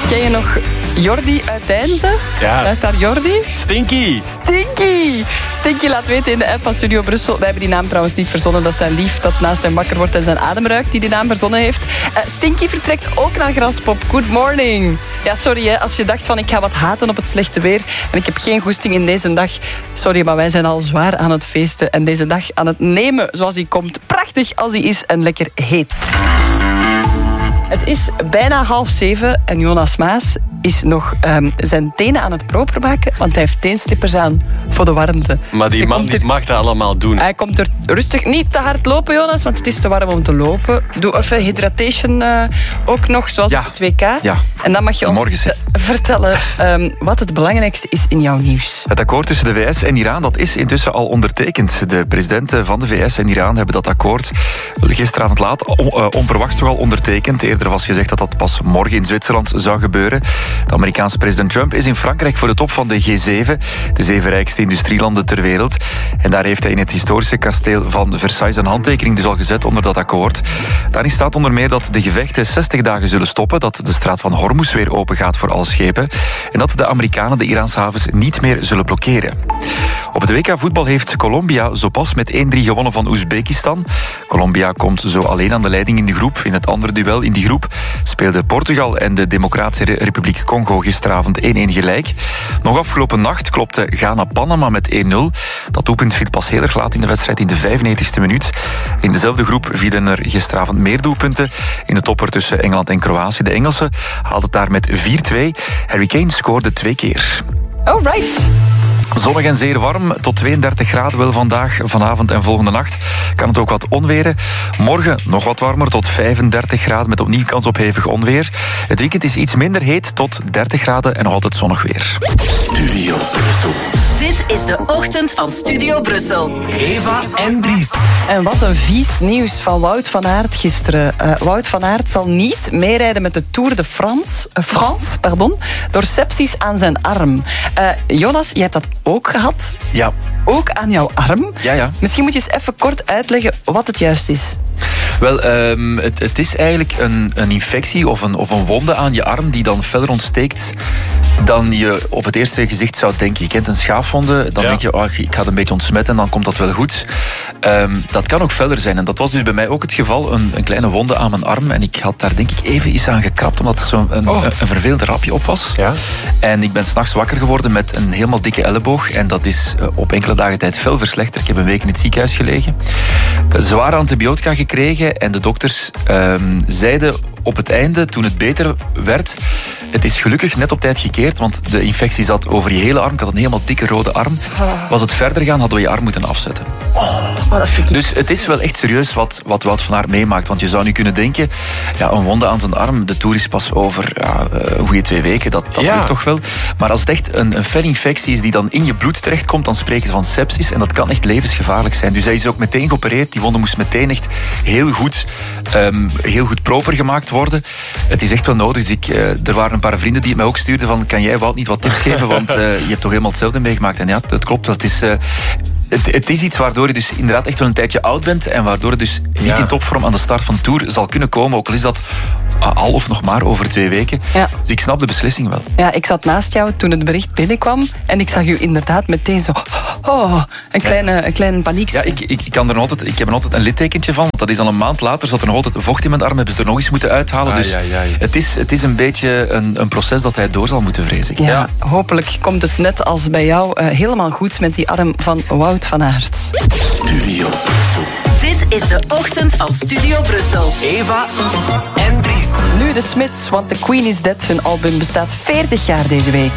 Ken je nog Jordi uit Deinze? Ja. Daar staat Jordi. Stinky. Stinky laat weten in de app van Studio Brussel. Wij hebben die naam trouwens niet verzonnen. Dat is zijn lief dat naast hem wakker wordt en zijn adem ruikt die naam verzonnen heeft. Stinky vertrekt ook naar Graspop. Good morning. Ja, sorry hè, als je dacht van ik ga wat haten op het slechte weer en ik heb geen goesting in deze dag. Sorry, maar wij zijn al zwaar aan het feesten en deze dag aan het nemen zoals hij komt. Prachtig als hij is en lekker heet. Het is bijna 6:30 en Jonas Maas is nog zijn tenen aan het proper maken, want hij heeft teenslippers aan voor de warmte. Maar die man mag dat allemaal doen. Hij komt er rustig, niet te hard lopen, Jonas, want het is te warm om te lopen. Doe even hydration ook nog, zoals op het WK. Ja. En dan mag je ons vertellen wat het belangrijkste is in jouw nieuws. Het akkoord tussen de VS en Iran, dat is intussen al ondertekend. De presidenten van de VS en Iran hebben dat akkoord gisteravond laat onverwachts toch al ondertekend. Eerder was gezegd dat dat pas morgen in Zwitserland zou gebeuren. De Amerikaanse president Trump is in Frankrijk voor de top van de G7, de 7 rijkste industrielanden ter wereld. En daar heeft hij in het historische kasteel van Versailles een handtekening dus al gezet onder dat akkoord. Daarin staat onder meer dat de gevechten 60 dagen zullen stoppen, dat de straat van Hormuz weer open gaat voor alle schepen en dat de Amerikanen de Iraanse havens niet meer zullen blokkeren. Op het WK voetbal heeft Colombia zo pas met 1-3 gewonnen van Oezbekistan. Colombia komt zo alleen aan de leiding in de groep. In het andere duel in die groep speelden Portugal en de Democratische Republiek Congo gisteravond 1-1 gelijk. Nog afgelopen nacht klopte Ghana-Panama met 1-0. Dat doelpunt viel pas heel erg laat in de wedstrijd, in de 95e minuut. In dezelfde groep vielen er gisteravond meer doelpunten. In de topper tussen Engeland en Kroatië. De Engelsen haalden het daar met 4-2. Harry Kane scoorde 2 keer. All right. Zonnig en zeer warm, tot 32 graden wel vandaag, vanavond en volgende nacht. Kan het ook wat onweren. Morgen nog wat warmer, tot 35 graden met opnieuw kans op hevig onweer. Het weekend is iets minder heet, tot 30 graden en nog altijd zonnig weer. Studio Brussel. Dit is de ochtend van Studio Brussel. Eva en Dries. En wat een vies nieuws van Wout van Aert gisteren. Wout van Aert zal niet meerijden met de Tour de France, door sepsis aan zijn arm. Jonas, jij hebt dat ook gehad? Ja. Ook aan jouw arm? Ja. Misschien moet je eens even kort uitleggen wat het juist is. Wel, het is eigenlijk een infectie of een wonde aan je arm die dan verder ontsteekt dan je op het eerste gezicht zou denken. Je kent een schaafwonde, dan denk je, ik ga het een beetje ontsmetten en dan komt dat wel goed. Dat kan ook verder zijn en dat was dus bij mij ook het geval. Een kleine wonde aan mijn arm en ik had daar denk ik even iets aan gekrapt omdat er zo'n een vervelend rapje op was. Ja. En ik ben 's nachts wakker geworden met een helemaal dikke elleboog en dat is op enkele dagen tijd veel verslechterd. Ik heb een week in het ziekenhuis gelegen. Zware antibiotica gekregen en de dokters zeiden op het einde, toen het beter werd, het is gelukkig net op tijd gekeerd, want de infectie zat over je hele arm. Ik had een helemaal dikke rode arm. Was het verder gaan, hadden we je arm moeten afzetten. Dus het is wel echt serieus wat Wout van Aert meemaakt. Want je zou nu kunnen denken, een wonde aan zijn arm, de Tour is pas over een goede 2 weken. Dat lukt toch wel. Maar als het echt een felle infectie is die dan in je bloed terechtkomt, dan spreken ze van sepsis. En dat kan echt levensgevaarlijk zijn. Dus hij is ook meteen geopereerd. Die wonde moest meteen echt heel goed proper gemaakt worden. Het is echt wel nodig. Dus er waren een paar vrienden die het mij ook stuurden van, kan jij Wout niet wat tips geven? Want je hebt toch helemaal hetzelfde meegemaakt. En ja, het klopt wel. Het is iets waardoor je dus inderdaad echt wel een tijdje oud bent en waardoor het dus niet in topvorm aan de start van de Tour zal kunnen komen, ook al is dat al of nog maar over 2 weken. Ja. Dus ik snap de beslissing wel. Ja, ik zat naast jou toen het bericht binnenkwam en ik zag u inderdaad meteen zo een kleine paniek. Ja, ik heb er altijd een littekentje van, want dat is al een maand later, zat er nog altijd vocht in mijn arm, hebben ze er nog eens moeten uithalen. Dus het is een beetje een proces dat hij door zal moeten, vrees ik. Ja, hopelijk komt het net als bij jou helemaal goed met die arm van Wout van Aert. Studio Brussel. Dit is de ochtend van Studio Brussel. Eva en Dries. Nu de Smiths, want The Queen is Dead. Hun album bestaat 40 jaar deze week.